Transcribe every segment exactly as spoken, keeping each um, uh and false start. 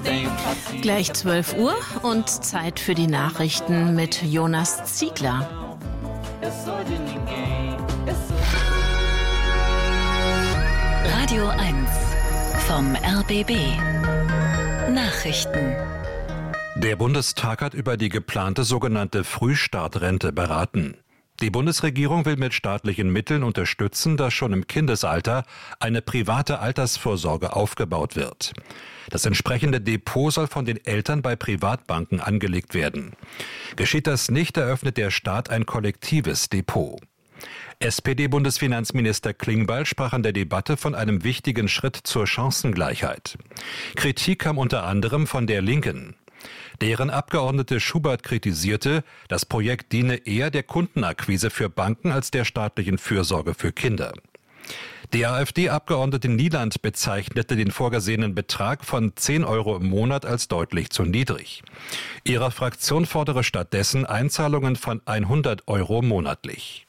Gleich zwölf Uhr und Zeit für die Nachrichten mit Jonas Ziegler. Radio eins vom R B B. Nachrichten. Der Bundestag hat über die geplante sogenannte Frühstartrente beraten. Die Bundesregierung will mit staatlichen Mitteln unterstützen, dass schon im Kindesalter eine private Altersvorsorge aufgebaut wird. Das entsprechende Depot soll von den Eltern bei Privatbanken angelegt werden. Geschieht das nicht, eröffnet der Staat ein kollektives Depot. S P D-Bundesfinanzminister Klingbeil sprach an der Debatte von einem wichtigen Schritt zur Chancengleichheit. Kritik kam unter anderem von der Linken. Deren Abgeordnete Schubert kritisierte, das Projekt diene eher der Kundenakquise für Banken als der staatlichen Fürsorge für Kinder. Die AfD-Abgeordnete Nieland bezeichnete den vorgesehenen Betrag von zehn Euro im Monat als deutlich zu niedrig. Ihre Fraktion fordere stattdessen Einzahlungen von hundert Euro monatlich.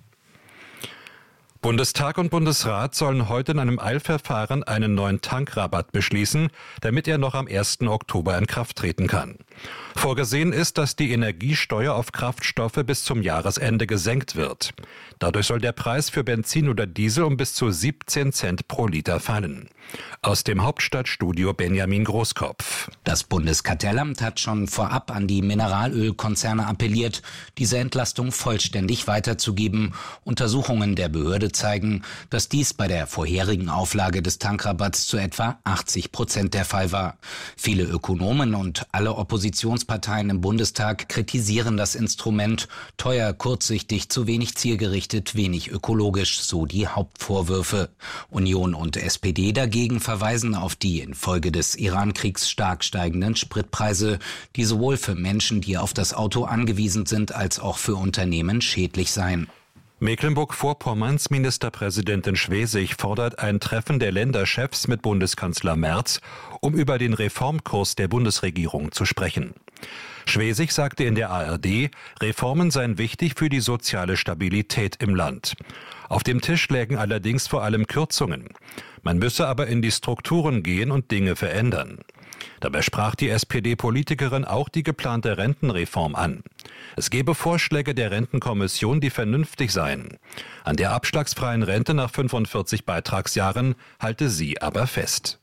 Bundestag und Bundesrat sollen heute in einem Eilverfahren einen neuen Tankrabatt beschließen, damit er noch am ersten Oktober in Kraft treten kann. Vorgesehen ist, dass die Energiesteuer auf Kraftstoffe bis zum Jahresende gesenkt wird. Dadurch soll der Preis für Benzin oder Diesel um bis zu siebzehn Cent pro Liter fallen. Aus dem Hauptstadtstudio Benjamin Großkopf. Das Bundeskartellamt hat schon vorab an die Mineralölkonzerne appelliert, diese Entlastung vollständig weiterzugeben. Untersuchungen der Behörde zeigen, dass dies bei der vorherigen Auflage des Tankrabatts zu etwa achtzig Prozent der Fall war. Viele Ökonomen und alle Oppositionsparteien im Bundestag kritisieren das Instrument. Teuer, kurzsichtig, zu wenig zielgerichtet, wenig ökologisch, so die Hauptvorwürfe. Union und S P D dagegen verweisen auf die infolge des Iran-Kriegs stark steigenden Spritpreise, die sowohl für Menschen, die auf das Auto angewiesen sind, als auch für Unternehmen schädlich seien. Mecklenburg-Vorpommerns Ministerpräsidentin Schwesig fordert ein Treffen der Länderchefs mit Bundeskanzler Merz, um über den Reformkurs der Bundesregierung zu sprechen. Schwesig sagte in der A R D, Reformen seien wichtig für die soziale Stabilität im Land. Auf dem Tisch lägen allerdings vor allem Kürzungen. Man müsse aber in die Strukturen gehen und Dinge verändern. Dabei sprach die S P D-Politikerin auch die geplante Rentenreform an. Es gebe Vorschläge der Rentenkommission, die vernünftig seien. An der abschlagsfreien Rente nach fünfundvierzig Beitragsjahren halte sie aber fest.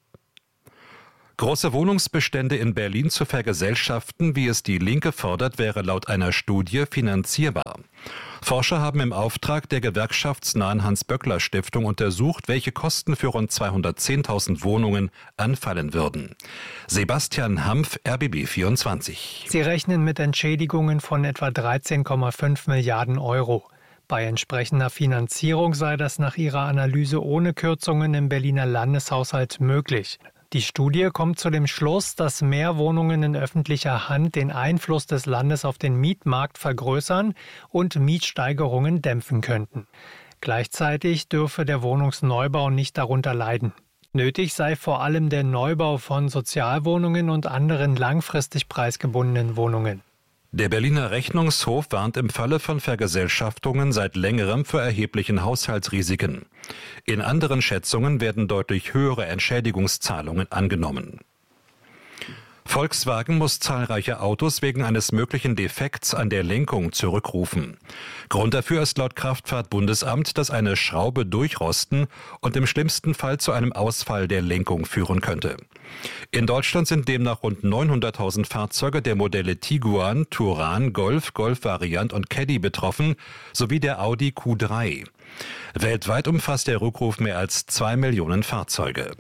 Große Wohnungsbestände in Berlin zu vergesellschaften, wie es die Linke fordert, wäre laut einer Studie finanzierbar. Forscher haben im Auftrag der gewerkschaftsnahen Hans-Böckler-Stiftung untersucht, welche Kosten für rund zweihundertzehntausend Wohnungen anfallen würden. Sebastian Hampf, R B B vierundzwanzig. Sie rechnen mit Entschädigungen von etwa dreizehn Komma fünf Milliarden Euro. Bei entsprechender Finanzierung sei das nach ihrer Analyse ohne Kürzungen im Berliner Landeshaushalt möglich. Die Studie kommt zu dem Schluss, dass mehr Wohnungen in öffentlicher Hand den Einfluss des Landes auf den Mietmarkt vergrößern und Mietsteigerungen dämpfen könnten. Gleichzeitig dürfe der Wohnungsneubau nicht darunter leiden. Nötig sei vor allem der Neubau von Sozialwohnungen und anderen langfristig preisgebundenen Wohnungen. Der Berliner Rechnungshof warnt im Falle von Vergesellschaftungen seit längerem vor erheblichen Haushaltsrisiken. In anderen Schätzungen werden deutlich höhere Entschädigungszahlungen angenommen. Volkswagen muss zahlreiche Autos wegen eines möglichen Defekts an der Lenkung zurückrufen. Grund dafür ist laut Kraftfahrtbundesamt, dass eine Schraube durchrosten und im schlimmsten Fall zu einem Ausfall der Lenkung führen könnte. In Deutschland sind demnach rund neunhunderttausend Fahrzeuge der Modelle Tiguan, Touran, Golf, Golf-Variant und Caddy betroffen, sowie der Audi Q drei. Weltweit umfasst der Rückruf mehr als zwei Millionen Fahrzeuge.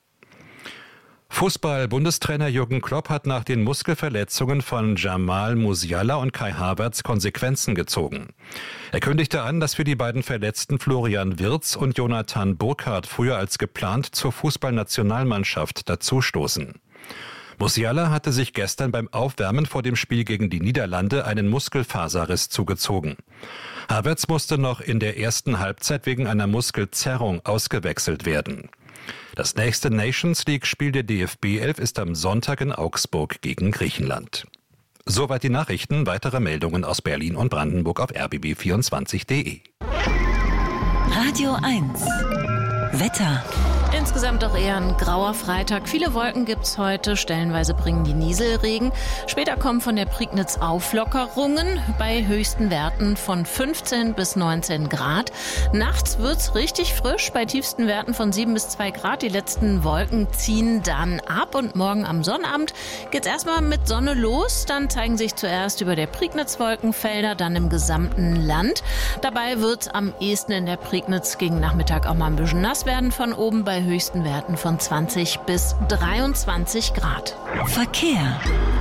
Fußball-Bundestrainer Jürgen Klopp hat nach den Muskelverletzungen von Jamal Musiala und Kai Havertz Konsequenzen gezogen. Er kündigte an, dass für die beiden Verletzten Florian Wirtz und Jonathan Burkhardt früher als geplant zur Fußballnationalmannschaft dazustoßen. Musiala hatte sich gestern beim Aufwärmen vor dem Spiel gegen die Niederlande einen Muskelfaserriss zugezogen. Havertz musste noch in der ersten Halbzeit wegen einer Muskelzerrung ausgewechselt werden. Das nächste Nations League-Spiel der D F B elf ist am Sonntag in Augsburg gegen Griechenland. Soweit die Nachrichten. Weitere Meldungen aus Berlin und Brandenburg auf r b b vierundzwanzig punkt d e. Radio eins Wetter. Insgesamt doch eher ein grauer Freitag. Viele Wolken gibt's heute, stellenweise bringen die Nieselregen. Später kommen von der Prignitz Auflockerungen bei höchsten Werten von fünfzehn bis neunzehn Grad. Nachts wird's richtig frisch bei tiefsten Werten von sieben bis zwei Grad. Die letzten Wolken ziehen dann ab und morgen am Sonnabend geht's erstmal mit Sonne los. Dann zeigen sich zuerst über der Prignitz Wolkenfelder, dann im gesamten Land. Dabei wird's am ehesten in der Prignitz gegen Nachmittag auch mal ein bisschen nass werden von oben bei höchsten Werten von zwanzig bis dreiundzwanzig Grad. Verkehr.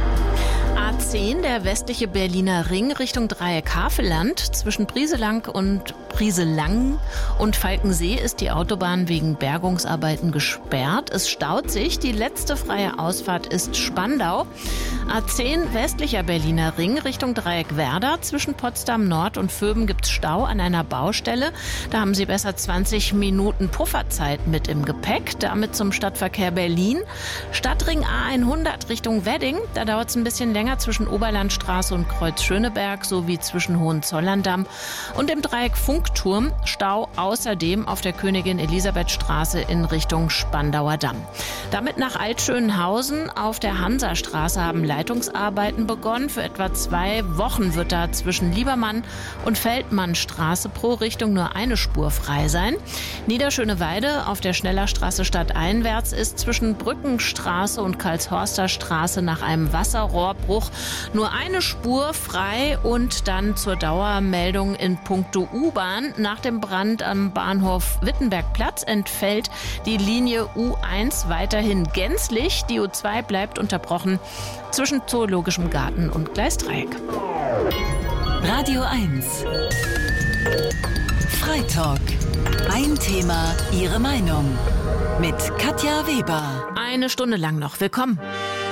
A zehn, der westliche Berliner Ring Richtung Dreieck Havelland. Zwischen Brieselang und Brieselang und Falkensee ist die Autobahn wegen Bergungsarbeiten gesperrt. Es staut sich. Die letzte freie Ausfahrt ist Spandau. A zehn, westlicher Berliner Ring Richtung Dreieck Werder. Zwischen Potsdam Nord und Vöben gibt's Stau an einer Baustelle. Da haben Sie besser zwanzig Minuten Pufferzeit mit im Gepäck. Damit zum Stadtverkehr Berlin. Stadtring A hundert Richtung Wedding. Da dauert es ein bisschen länger zwischen Oberlandstraße und Kreuz Schöneberg sowie zwischen Hohenzollern-Damm und im Dreieck Funkturm. Stau außerdem auf der Königin-Elisabeth-Straße in Richtung Spandauer Damm. Damit nach Altschönhausen auf der Hansastraße haben Leitungsarbeiten begonnen. Für etwa zwei Wochen wird da zwischen Liebermann und Feldmannstraße pro Richtung nur eine Spur frei sein. Niederschöneweide auf der Schnellerstraße stadteinwärts ist zwischen Brückenstraße und Karlshorster Straße nach einem Wasserrohrbruch nur eine Spur frei und dann zur Dauermeldung in puncto U-Bahn. Nach dem Brand am Bahnhof Wittenbergplatz entfällt die Linie U eins weiterhin gänzlich. Die U zwei bleibt unterbrochen zwischen Zoologischem Garten und Gleisdreieck. Radio eins. Freitalk. Ein Thema, Ihre Meinung. Mit Katja Weber. Eine Stunde lang noch. Willkommen.